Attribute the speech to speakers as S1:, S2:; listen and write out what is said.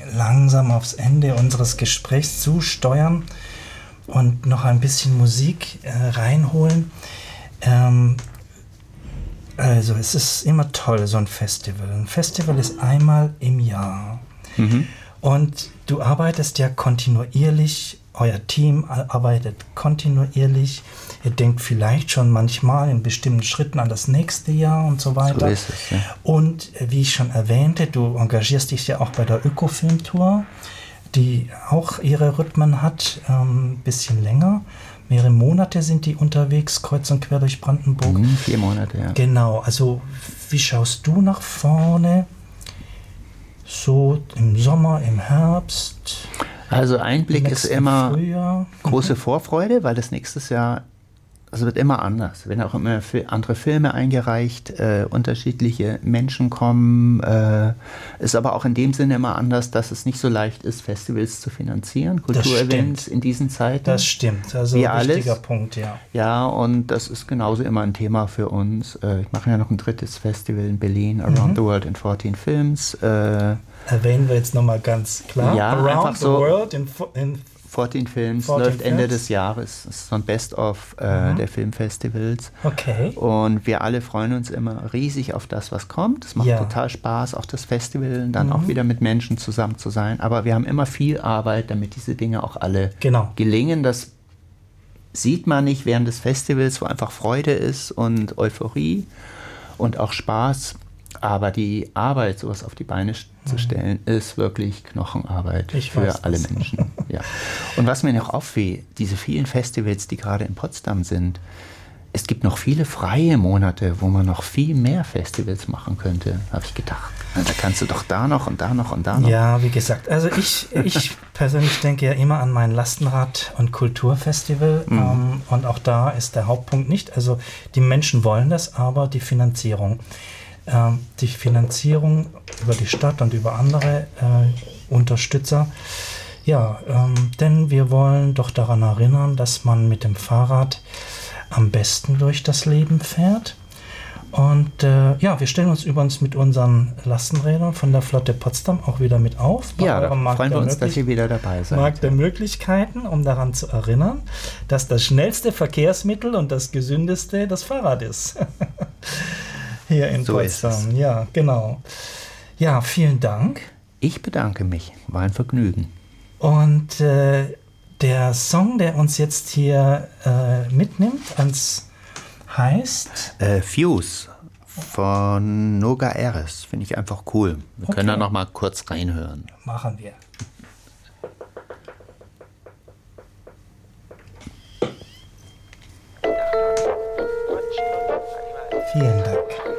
S1: langsam aufs Ende unseres Gesprächs zusteuern und noch ein bisschen Musik reinholen. Also es ist immer toll, so ein Festival. Ein Festival ist einmal im Jahr. Und du arbeitest ja kontinuierlich, euer Team arbeitet kontinuierlich. Ihr denkt vielleicht schon manchmal in bestimmten Schritten an das nächste Jahr und so weiter.
S2: So ist es, ja.
S1: Und wie ich schon erwähnte, du engagierst dich ja auch bei der Ökofilmtour, die auch ihre Rhythmen hat, ein bisschen länger. Mehrere Monate sind die unterwegs, kreuz und quer durch Brandenburg.
S2: 4 Monate, ja.
S1: Genau, also wie schaust du nach vorne? So im Sommer, im Herbst?
S2: Also Einblick ist immer
S1: Frühjahr.
S2: große Vorfreude, weil das nächstes Jahr, also wird immer anders. Werden auch immer andere Filme eingereicht, unterschiedliche Menschen kommen. Ist aber auch in dem Sinne immer anders, dass es nicht so leicht ist, Festivals zu finanzieren, Kulturevents in diesen Zeiten.
S1: Das stimmt, also
S2: wie
S1: ein wichtiger
S2: alles.
S1: Punkt, ja.
S2: Ja, und das ist genauso immer ein Thema für uns. Ich mache ja noch ein 3. Festival in Berlin, Around the World in 14 Films.
S1: Erwähnen wir jetzt nochmal ganz klar.
S2: Ja,
S1: Around
S2: einfach
S1: the
S2: so
S1: World in
S2: 14 Films,
S1: 14
S2: läuft Ende
S1: Films.
S2: des Jahres. Das ist so ein Best-of der Filmfestivals.
S1: Okay.
S2: Und wir alle freuen uns immer riesig auf das, was kommt. Es macht total Spaß, auch das Festival, dann auch wieder mit Menschen zusammen zu sein. Aber wir haben immer viel Arbeit, damit diese Dinge auch alle gelingen. Das sieht man nicht während des Festivals, wo einfach Freude ist und Euphorie und auch Spaß. Aber die Arbeit, sowas auf die Beine zu stellen, ist wirklich Knochenarbeit für alle Menschen. Ja. Und was mir noch auffällt, diese vielen Festivals, die gerade in Potsdam sind, es gibt noch viele freie Monate, wo man noch viel mehr Festivals machen könnte, habe ich gedacht. Da kannst du doch da noch und da noch und da noch.
S1: Ja, wie gesagt, also ich persönlich denke ja immer an mein Lastenrad- und Kulturfestival und auch da ist der Hauptpunkt nicht, also die Menschen wollen das, aber die Finanzierung. Die Finanzierung über die Stadt und über andere Unterstützer. Ja, denn wir wollen doch daran erinnern, dass man mit dem Fahrrad am besten durch das Leben fährt. Und wir stellen uns übrigens mit unseren Lastenrädern von der Flotte Potsdam auch wieder mit auf.
S2: Ja, da freuen wir uns, dass ihr wieder dabei seid.
S1: Markt der Möglichkeiten, um daran zu erinnern, dass das schnellste Verkehrsmittel und das gesündeste das Fahrrad ist. Hier in Potsdam, ja, genau. Ja, vielen Dank.
S2: Ich bedanke mich, war ein Vergnügen.
S1: Und der Song, der uns jetzt hier mitnimmt, heißt?
S2: Fuse von Noga Eres, finde ich einfach cool. Wir können da noch mal kurz reinhören.
S1: Machen wir. Vielen Dank.